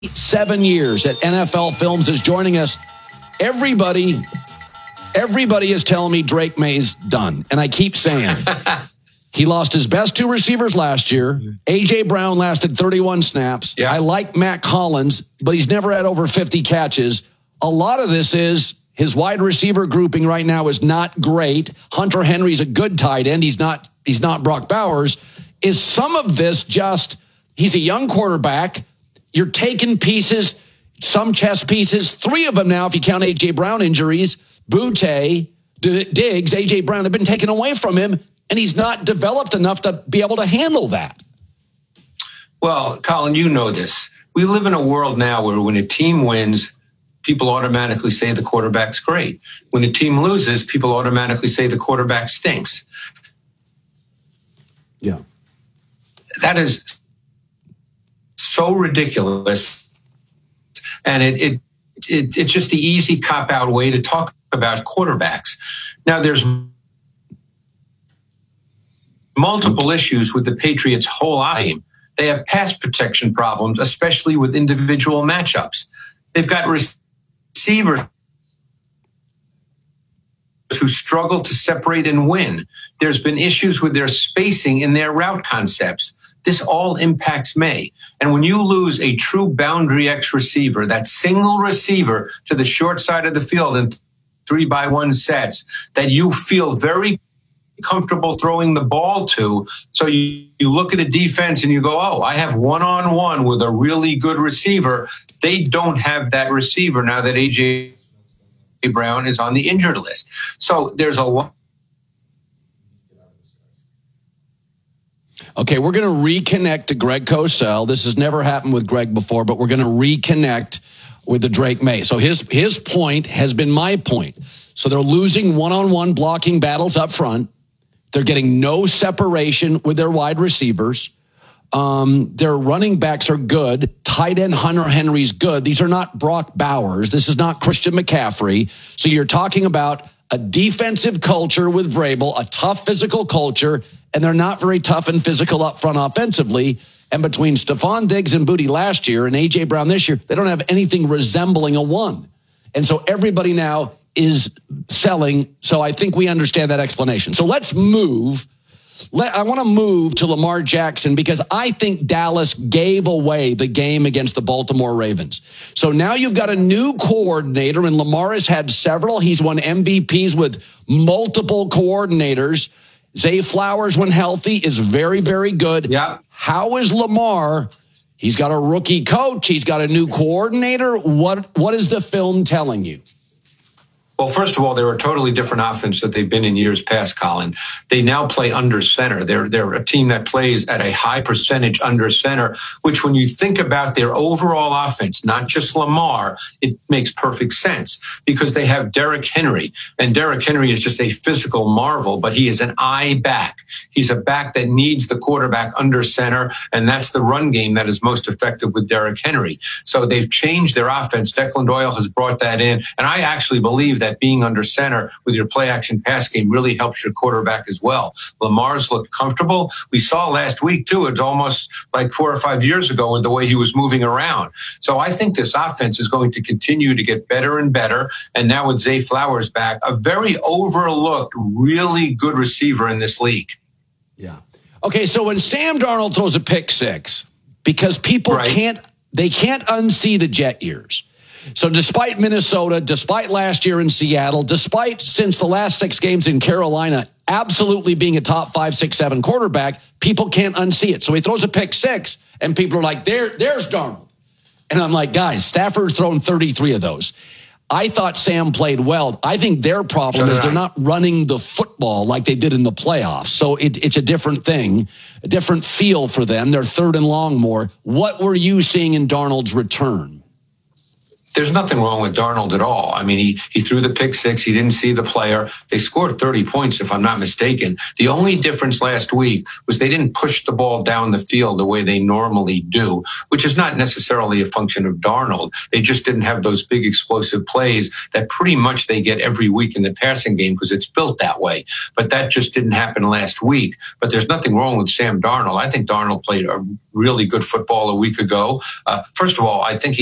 7 years at NFL Films is joining us. Everybody is telling me Drake May's done. And I keep saying he lost his best two receivers last year. A.J. Brown lasted 31 snaps. Yeah. I like Matt Collins, but he's never had over 50 catches. A lot of this is his wide receiver grouping right now is not great. Hunter Henry's a good tight end. He's not Brock Bowers. Is some of this just he's a young quarterback? You're taking pieces, some chess pieces, three of them now, if you count A.J. Brown injuries, Butte, Diggs, A.J. Brown have been taken away from him, and he's not developed enough to be able to handle that. Well, Colin, you know this. We live in a world now where when a team wins, people automatically say the quarterback's great. When a team loses, people automatically say the quarterback stinks. Yeah. That is so ridiculous, and it's just the easy cop-out way to talk about quarterbacks. Now, there's multiple issues with the Patriots' whole team. They have pass protection problems, especially with individual matchups. They've got receivers who struggle to separate and win. There's been issues with their spacing in their route concepts. This all impacts May. And when you lose a true boundary X receiver, that single receiver to the short side of the field in 3-by-1 sets that you feel very comfortable throwing the ball to, so you look at a defense and you go, oh, I have one-on-one with a really good receiver. They don't have that receiver now that A.J. Brown is on the injured list. So there's a lot. Okay, we're going to reconnect to Greg Cosell. This has never happened with Greg before, but we're going to reconnect with the Drake May. So his point has been my point. So they're losing one-on-one blocking battles up front. They're getting no separation with their wide receivers. Their running backs are good. Tight end Hunter Henry's good. These are not Brock Bowers. This is not Christian McCaffrey. So you're talking about a defensive culture with Vrabel, a tough physical culture, and they're not very tough and physical up front offensively. And between Stephon Diggs and Booty last year and A.J. Brown this year, they don't have anything resembling a one. And so everybody now is selling. So I think we understand that explanation. So let's move. I want to move to Lamar Jackson because I think Dallas gave away the game against the Baltimore Ravens. So now you've got a new coordinator, and Lamar has had several. He's won MVPs with multiple coordinators. Zay Flowers, when healthy, is very, very good. Yeah. How is Lamar? He's got a rookie coach. He's got a new coordinator. What is the film telling you? Well, first of all, they're a totally different offense that they've been in years past, Colin. They now play under center. They're a team that plays at a high percentage under center, which when you think about their overall offense, not just Lamar, it makes perfect sense because they have Derrick Henry. And Derrick Henry is just a physical marvel, but he is an eye back. He's a back that needs the quarterback under center, and that's the run game that is most effective with Derrick Henry. So they've changed their offense. Declan Doyle has brought that in, and I actually believe that being under center with your play action pass game really helps your quarterback as well. Lamar's looked comfortable. We saw last week too. It's almost like 4 or 5 years ago in the way he was moving around. So I think this offense is going to continue to get better and better. And now with Zay Flowers back, a very overlooked, really good receiver in this league. Yeah. Okay. So when Sam Darnold throws a pick six, because people can't unsee the Jet years. So despite Minnesota, despite last year in Seattle, despite since the last 6 games in Carolina, absolutely being a top 5, 6, 7 quarterback, people can't unsee it. So he throws a pick six, and people are like, there's Darnold. And I'm like, guys, Stafford's thrown 33 of those. I thought Sam played well. I think their problem is they're not running the football like they did in the playoffs. So it's a different thing, a different feel for them. They're third and long more. What were you seeing in Darnold's return? There's nothing wrong with Darnold at all. I mean, he threw the pick six. He didn't see the player. They scored 30 points, if I'm not mistaken. The only difference last week was they didn't push the ball down the field the way they normally do, which is not necessarily a function of Darnold. They just didn't have those big explosive plays that pretty much they get every week in the passing game because it's built that way. But that just didn't happen last week. But there's nothing wrong with Sam Darnold. I think Darnold played a really good football a week ago. First of all, I think he